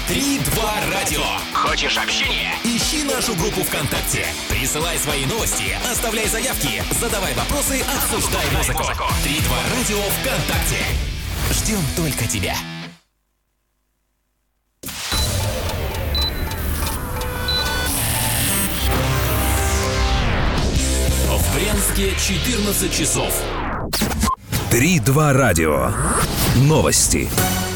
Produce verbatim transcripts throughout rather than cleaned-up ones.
три два радио. Хочешь общения? Ищи нашу группу ВКонтакте. Присылай свои новости, оставляй заявки, задавай вопросы, обсуждай музыку. три два радио ВКонтакте. Ждем только тебя. В Брянске четырнадцать часов. три два радио. Новости.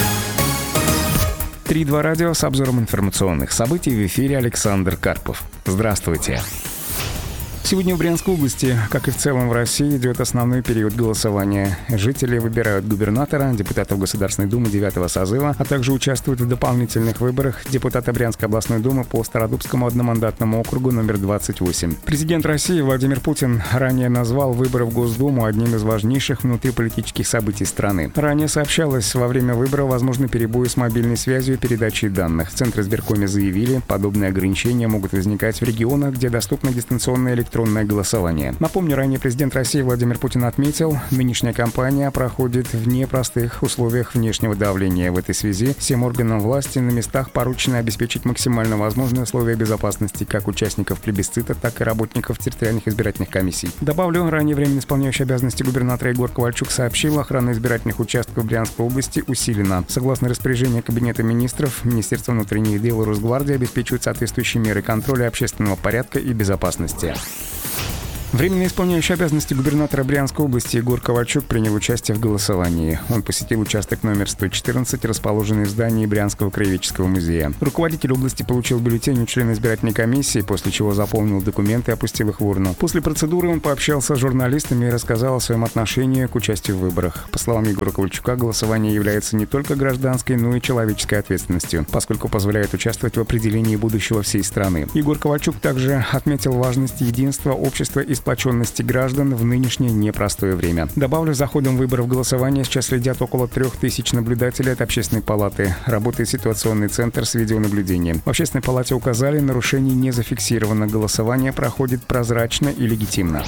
три два радио с обзором информационных событий. В эфире Александр Карпов. Здравствуйте. Сегодня в Брянской области, как и в целом в России, идет основной период голосования. Жители выбирают губернатора, депутатов Государственной Думы девятого созыва, а также участвуют в дополнительных выборах депутата Брянской областной думы по Стародубскому одномандатному округу номер двадцать восемь. Президент России Владимир Путин ранее назвал выборы в Госдуму одним из важнейших внутриполитических событий страны. Ранее сообщалось, во время выборов возможны перебои с мобильной связью и передачей данных. В Центре избиркоме заявили, подобные ограничения могут возникать в регионах, где доступна дистанционная электронная электронное голосование. Напомню, ранее президент России Владимир Путин отметил, нынешняя кампания проходит в непростых условиях внешнего давления. В этой связи всем органам власти на местах поручено обеспечить максимально возможные условия безопасности как участников плебисцита, так и работников территориальных избирательных комиссий. Добавлю, ранее временно исполняющий обязанности губернатора Егор Ковальчук сообщил, охрана избирательных участков Брянской области усилена. Согласно распоряжению Кабинета министров, Министерство внутренних дел и Росгвардия обеспечивают соответствующие меры контроля общественного порядка и безопасности. Временно исполняющий обязанности губернатора Брянской области Егор Ковальчук принял участие в голосовании. Он посетил участок номер сто четырнадцать, расположенный в здании Брянского краеведческого музея. Руководитель области получил бюллетень у члена избирательной комиссии, после чего заполнил документы и опустил их в урну. После процедуры он пообщался с журналистами и рассказал о своем отношении к участию в выборах. По словам Егора Ковальчука, голосование является не только гражданской, но и человеческой ответственностью, поскольку позволяет участвовать в определении будущего всей страны. Егор Ковальчук также отметил важность единства общества и сплоченности граждан в нынешнее непростое время. Добавлю, за ходом выборов голосования сейчас следят около трех тысяч наблюдателей от Общественной палаты. Работает ситуационный центр с видеонаблюдением. В Общественной палате указали, нарушений не зафиксировано. Голосование проходит прозрачно и легитимно.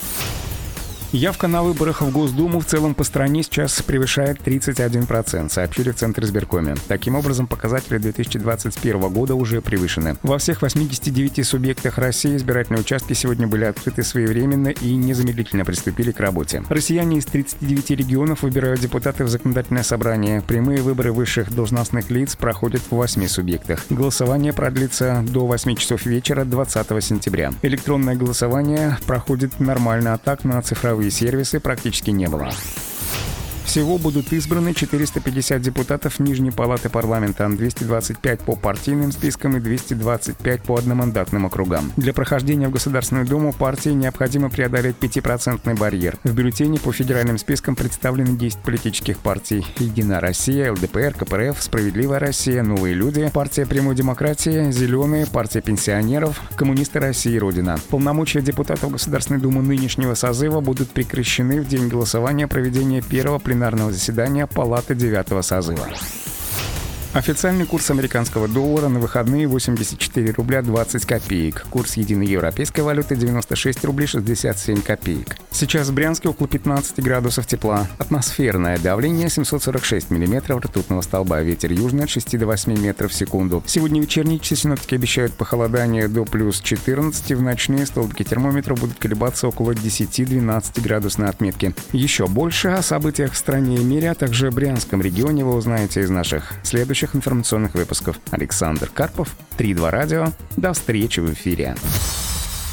Явка на выборах в Госдуму в целом по стране сейчас превышает тридцать один процент, сообщили в Центре избиркоме. Таким образом, показатели две тысячи двадцать первого года уже превышены. Во всех восьмидесяти девяти субъектах России избирательные участки сегодня были открыты своевременно и незамедлительно приступили к работе. Россияне из тридцати девяти регионов выбирают депутатов в законодательное собрание. Прямые выборы высших должностных лиц проходят в восьми субъектах. Голосование продлится до восьми часов вечера двадцатого сентября. Электронное голосование проходит нормально, а так на цифровые сервисы практически не было. Всего будут избраны четыреста пятьдесят депутатов Нижней палаты парламента, двести двадцать пять по партийным спискам и двести двадцать пять по одномандатным округам. Для прохождения в Государственную Думу партии необходимо преодолеть пятипроцентный барьер. В бюллетене по федеральным спискам представлены десять политических партий: Единая Россия, эл дэ пэ эр, ка пэ эр эф, Справедливая Россия, Новые люди, Партия прямой демократии, Зеленые, Партия пенсионеров, Коммунисты России, Родина. Полномочия депутатов Государственной Думы нынешнего созыва будут прекращены в день голосования проведения первого пленарного пленарного заседания Палаты девятого созыва. Официальный курс американского доллара на выходные восемьдесят четыре рубля двадцать копеек. Курс единой европейской валюты девяносто шесть рублей шестьдесят семь копеек. Сейчас в Брянске около пятнадцати градусов тепла. Атмосферное давление семьсот сорок шесть миллиметров ртутного столба. Ветер южный от шести до восьми метров в секунду. Сегодня вечерние часы синоптики обещают похолодание до плюс четырнадцати. В ночные столбики термометров будут колебаться около десяти-двенадцати градусной отметки. Еще больше о событиях в стране и мире, а также в Брянском регионе вы узнаете из наших следующих информационных выпусков. Александр Карпов, три два радио. До встречи в эфире.